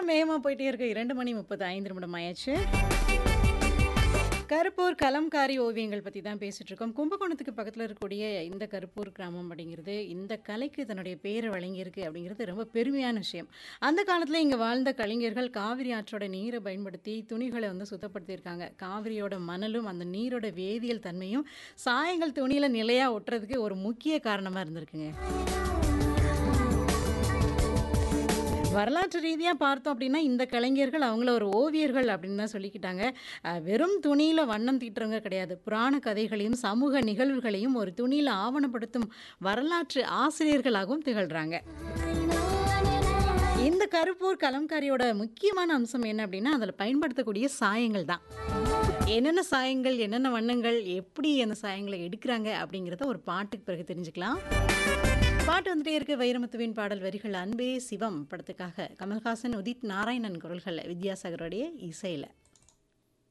நேரம் வேகமா போயிட்டே இருக்கு. 2 மணி 35 நிமிடம் ஆயாச்சு. கருப்பூர் கலம்காரி ஓவியங்கள் பத்தி தான் பேசிட்டு இருக்கோம். கும்பகோணத்துக்கு பக்கத்துல இருக்கக்கூடிய இந்த கருப்பூர் கிராமம் அப்படிங்கிறது, இந்த கலைக்கு தன்னுடைய பேர வழங்கியிருக்கு அப்படிங்கிறது ரொம்ப பெருமையான விஷயம். அந்த காலத்துல இங்க வாழ்ந்த கலைஞர்கள் காவிரி ஆற்றோட நீரை பயன்படுத்தி துணிகள வந்து சுத்தப்படுத்தியிருக்காங்க. காவிரியோட மணலும், அந்த நீரோட வேதியியல் தன்மையும் சாயங்கள் துணியில நிலையா ஒட்டுறதுக்கு ஒரு முக்கிய காரணமா இருந்திருக்குங்க. வரலாற்று ரீதியா பார்த்தோம் அப்படின்னா, இந்த கலைஞர்கள் அவங்கள ஒரு ஓவியர்கள் அப்படின்னு தான் சொல்லிக்கிட்டாங்க. வெறும் துணியில வண்ணம் தீட்டுறவங்க கிடையாது. புராண கதைகளையும், சமூக நிகழ்வுகளையும் ஒரு துணியில ஆவணப்படுத்தும் வரலாற்று ஆசிரியர்களாகவும் திகழ்றாங்க. இந்த கருப்பூர் கலம்காரியோட முக்கியமான அம்சம் என்ன அப்படின்னா, அதில பயன்படுத்தக்கூடிய சாயங்கள் தான். என்னென்ன சாயங்கள், என்னென்ன வண்ணங்கள், எப்படி அந்த சாயங்கள எடுக்குறாங்க அப்படிங்கிறத ஒரு பாட்டுக்கு பிறகு தெரிஞ்சுக்கலாம். பாட்டு வந்துட்டே இருக்கு. வைரமுத்துவின் பாடல் வரிகள் "அன்பே சிவம்" படத்துக்காக கமல்ஹாசன், உதித் நாராயணன் குரல்கள்ல, வித்யாசாகருடைய இசையில.